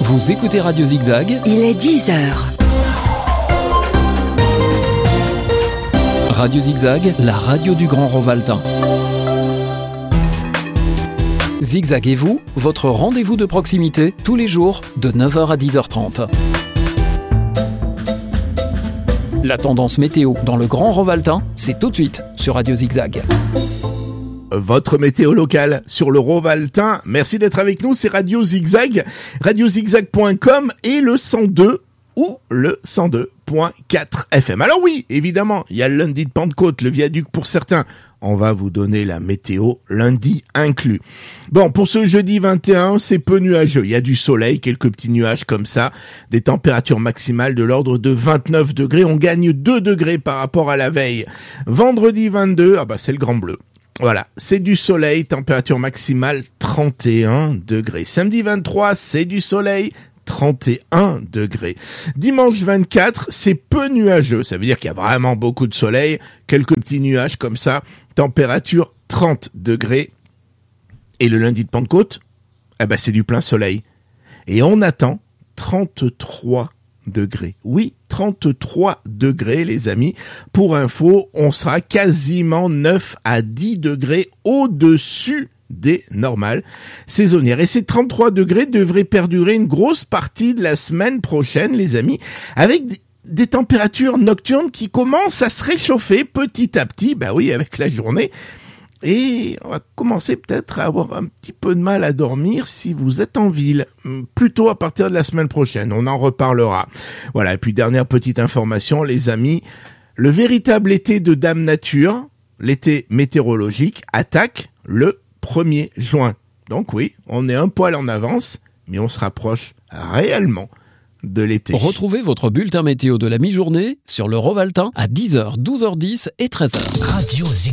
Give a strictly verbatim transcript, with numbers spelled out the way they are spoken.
Vous écoutez Radio Zigzag. Il est dix heures. Radio Zigzag, la radio du Grand Rovaltain. Zigzag et vous, votre rendez-vous de proximité, tous les jours, de neuf heures à dix heures trente. La tendance météo dans le Grand Rovaltain, c'est tout de suite sur Radio Zigzag. Votre météo locale sur le Rovaltain. Merci d'être avec nous, c'est Radio Zigzag, radio zigzag point com et le cent deux ou le cent deux point quatre F M. Alors oui, évidemment, il y a le lundi de Pentecôte, le viaduc pour certains. On va vous donner la météo lundi inclus. Bon, pour ce jeudi vingt et un, c'est peu nuageux. Il y a du soleil, quelques petits nuages comme ça, des températures maximales de l'ordre de vingt-neuf degrés. On gagne deux degrés par rapport à la veille. Vendredi vingt-deux, ah bah c'est le grand bleu. Voilà, c'est du soleil, température maximale trente et un degrés. Samedi vingt-trois, c'est du soleil, trente et un degrés. Dimanche vingt-quatre, c'est peu nuageux, ça veut dire qu'il y a vraiment beaucoup de soleil, quelques petits nuages comme ça, température trente degrés. Et le lundi de Pentecôte, eh ben c'est du plein soleil. Et on attend trente-trois degrés. Oui, trente-trois degrés, les amis. Pour info, on sera quasiment neuf à dix degrés au-dessus des normales saisonnières. Et ces trente-trois degrés devraient perdurer une grosse partie de la semaine prochaine, les amis, avec des températures nocturnes qui commencent à se réchauffer petit à petit, bah oui, avec la journée. Et on va commencer peut-être à avoir un petit peu de mal à dormir si vous êtes en ville, plutôt à partir de la semaine prochaine, on en reparlera. Voilà, et puis dernière petite information, les amis, le véritable été de Dame Nature, l'été météorologique, attaque le premier juin. Donc oui, on est un poil en avance, mais on se rapproche réellement de l'été. Retrouvez votre bulletin météo de la mi-journée sur le Rovaltain à dix heures, douze heures dix et treize heures. Radio Zigzag.